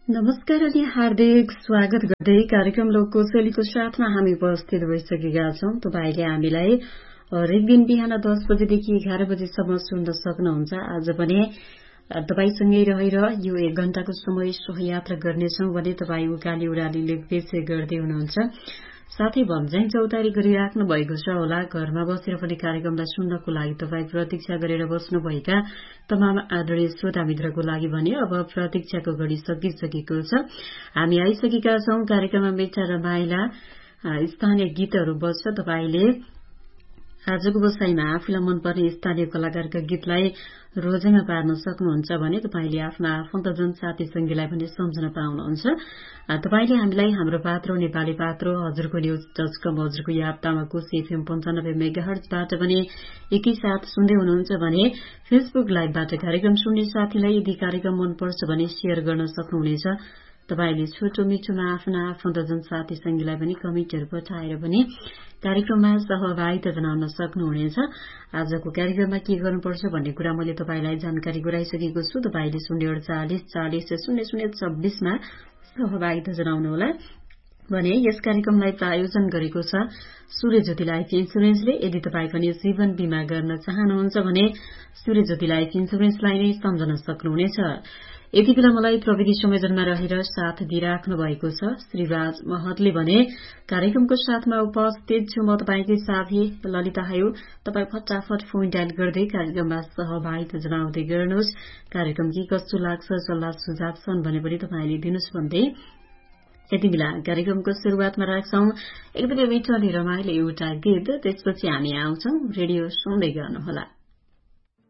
नमस्कार अनि हार्दिक स्वागत गर्दै कार्यक्रम लोककोशलीको साथमा हामी उपस्थित भइसकेका छौं। तपाईले हामीलाई हरेक दिन बिहान 10 बजेदेखि 11 बजेसम्म सुन्न सक्नुहुन्छ। आज पनि तपाईसँगै रहेर यो 1 घण्टाको समय सहयात्रा गर्नेछौं भने तपाई उकाली उरालीले पेशे गर्दै हुनुहुन्छ। साथै भन्ज्याङ चौतारी गरिराख्नु भएको छ होला। घरमा बसेर पनि कार्यक्रमलाई सुन्नको लागि तपाई प्रतीक्षा गरेर बस्नुभएका तमाम आदरणीय श्रोता मित्रको लागि भने अब प्रतीक्षाको घडी सकिसकेको छ। हामी आइसकेका छौं। कार्यक्रममा मिठा रमाइला स्थानीय गीतहरू बज्छ। तपाईले आजको बसाइमा आफूलाई मनपर्ने स्थानीय कलाकारका गीतलाई रोजेमा पार्न सक्नुहुन्छ भने तपाईले आफ्ना आफन्तजन साथी संगीलाई पनि सम्झन पाउनुहुन्छ। तपाईले हामीलाई हाम्रो पात्रो नेपाली पात्रो हजुरको न्यूज .com हजुरको याप्तामा कोशी FM 95 मेगाहर्जबाट पनि एकैसाथ सुन्दै हुनुहुन्छ भने फेसबुक लाइभबाट कार्यक्रम सुन्ने साथीलाई यदि कार्यक्रम मनपर्छ भने शेयर गर्न सक्नुहुनेछ। तपाईले छोटो मिठोमा आफ्ना आफन्तजन साथी संगीलाई पनि कमेन्टहरू पठाएर पनि कार्यक्रममा सहभागिता जनाउन सक्नुहुनेछ। आजको कार्यक्रममा के गर्नुपर्छ भन्ने कुरा मैले तपाईलाई जानकारी गराइसकेको छु। तपाईले 048 40 00 26 मा सहभागिता जनाउनुहोला भने यस कार्यक्रमलाई प्रायोजन गरेको छ सूर्यज्योति लाइफ इन्स्योरेन्सले। यदि तपाई पनि जीवन बीमा गर्न चाहनुहुन्छ भने सूर्यज्योति लाइफ इन्स्योरेन्सलाई नै सम्झन सक्नुहुनेछ। यति बेला मलाई प्रविधि संयोजनमा रहेर साथ दिइराख्नु भएको छ श्रीराज महतले भने कार्यक्रमको साथमा उपस्थित छु म तपाईकै साथी ललिता हायु। तपाई फटाफट फोन डायल गर्दै कार्यक्रममा सहभागिता जनाउँदै गर्नुहोस्। कार्यक्रम के कस्तो लाग्छ सल्लाह सुझाव छन् भने पनि तपाईले दिनुस् भन्दै यति बेला कार्यक्रमको शुरूआतमा राख्छौं एकदमै मिठो अनि रमाइलो एउटा गीत। त्यसपछि हामी आउँछौं। रेडियो सुन्दै गर्नुहोला।